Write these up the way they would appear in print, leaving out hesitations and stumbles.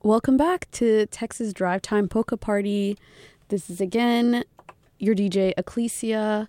Welcome back to Texas Drive Time Polka Party. This is again your DJ Ecclesia.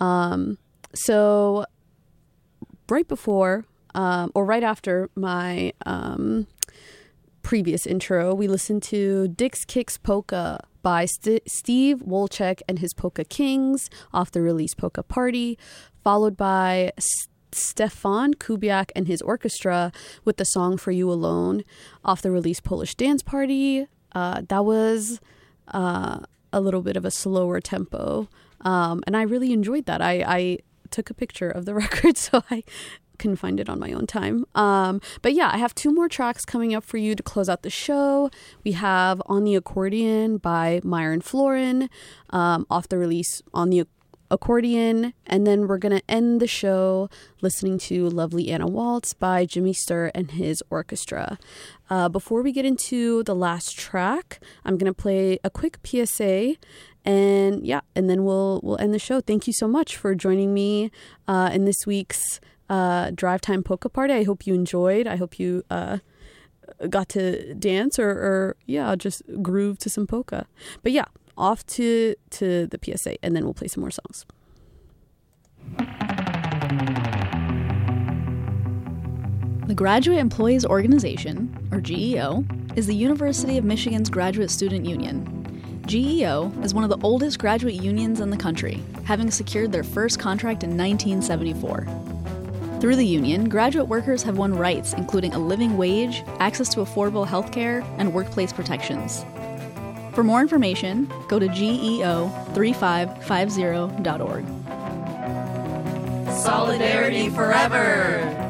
So right before or right after my previous intro, we listened to Dick's Kicks Polka by Steve Wolchek and his Polka Kings off the release Polka Party, followed by Stefan Kubiak and his orchestra with the song For You Alone off the release Polish Dance Party. That was a little bit of a slower tempo, and I really enjoyed that. I took a picture of the record, so I couldn't find it on my own time. But yeah, I have two more tracks coming up for you to close out the show. We have On the Accordion by Myron Florin off the release On the Accordion, and then we're going to end the show listening to Lovely Anna Waltz by Jimmy Sturr and his orchestra. Before we get into the last track, I'm going to play a quick PSA, and then we'll end the show. Thank you so much for joining me in this week's Drive Time Polka Party. I hope you enjoyed. I hope you got to dance or just groove to some polka. But yeah, off to the PSA, and then we'll play some more songs. The Graduate Employees Organization, or GEO, is the University of Michigan's graduate student union. GEO is one of the oldest graduate unions in the country, having secured their first contract in 1974. Through the union, graduate workers have won rights including a living wage, access to affordable health care, and workplace protections. For more information, go to geo3550.org. Solidarity forever!